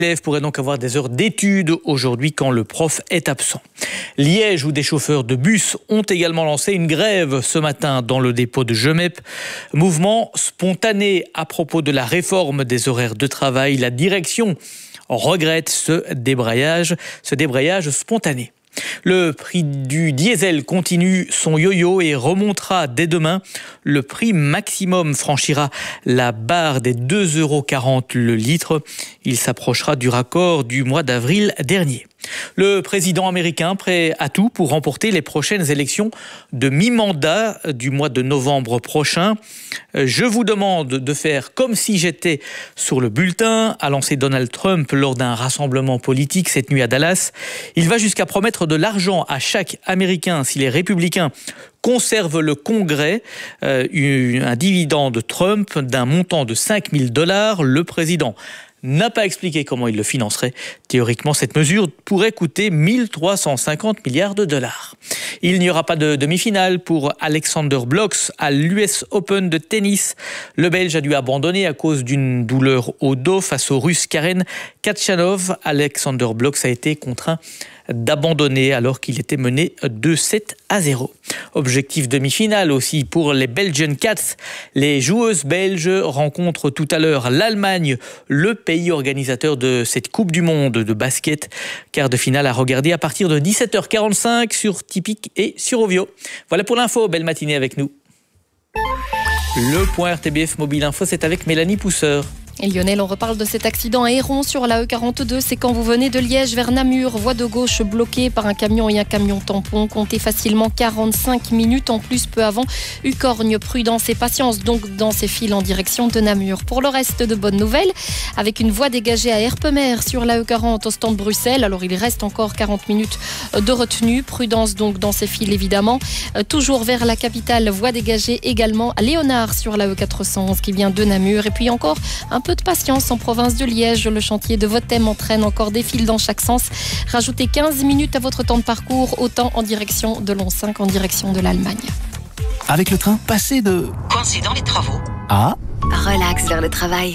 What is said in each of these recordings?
L'élève pourrait donc avoir des heures d'études aujourd'hui quand le prof est absent. Liège, où des chauffeurs de bus ont également lancé une grève ce matin dans le dépôt de Gemep. Mouvement spontané à propos de la réforme des horaires de travail. La direction regrette ce débrayage spontané. Le prix du diesel continue son yo-yo et remontera dès demain. Le prix maximum franchira la barre des 2,40 € le litre. Il s'approchera du record du mois d'avril dernier. Le président américain prêt à tout pour remporter les prochaines élections de mi-mandat du mois de novembre prochain. Je vous demande de faire comme si j'étais sur le bulletin, a lancé Donald Trump lors d'un rassemblement politique cette nuit à Dallas. Il va jusqu'à promettre de l'argent à chaque Américain si les républicains conservent le Congrès, un dividende Trump d'un montant de $5 000. Le président n'a pas expliqué comment il le financerait. Théoriquement, cette mesure pourrait coûter 1350 milliards de dollars. Il n'y aura pas de demi-finale pour Alexander Blocks à l'US Open de tennis. Le Belge a dû abandonner à cause d'une douleur au dos face au Russe Karen Khachanov. Alexander Blocks a été contraint d'abandonner alors qu'il était mené 2-7-0. Objectif demi-finale aussi pour les Belgian Cats. Les joueuses belges rencontrent tout à l'heure l'Allemagne, le pays organisateur de cette Coupe du Monde de basket. Quart de finale à regarder à partir de 17h45 sur Tipic et sur Ovio. Voilà pour l'info, belle matinée avec nous. Le point RTBF Mobile Info, c'est avec Mélanie Pousseur. Et Lionel, on reparle de cet accident à Héron sur la E42. C'est quand vous venez de Liège vers Namur. Voie de gauche bloquée par un camion et un camion tampon. Comptez facilement 45 minutes en plus peu avant. Ucorgne, prudence et patience donc dans ces files en direction de Namur. Pour le reste, de bonnes nouvelles avec une voie dégagée à Herpemer sur la E40 au stand Bruxelles. Alors il reste encore 40 minutes de retenue. Prudence donc dans ces files évidemment. Toujours vers la capitale, voie dégagée également à Léonard sur la E411 qui vient de Namur. Et puis encore un peu de patience en province de Liège. Le chantier de Votem entraîne encore des files dans chaque sens. Rajoutez 15 minutes à votre temps de parcours, autant en direction de l'On5, en direction de l'Allemagne. Avec le train, passez de coincé dans les travaux à relax vers le travail.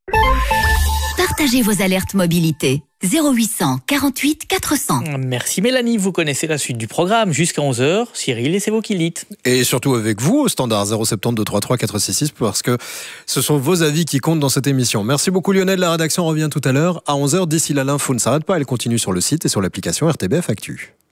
Partagez vos alertes mobilité. 0800 48 400. Merci Mélanie, vous connaissez la suite du programme jusqu'à 11h. Cyril, et c'est vous qui le dites. Et surtout avec vous au standard 070 233 466 parce que ce sont vos avis qui comptent dans cette émission. Merci beaucoup Lionel, la rédaction revient tout à l'heure à 11h. D'ici là, l'info ne s'arrête pas, elle continue sur le site et sur l'application RTBF Actu.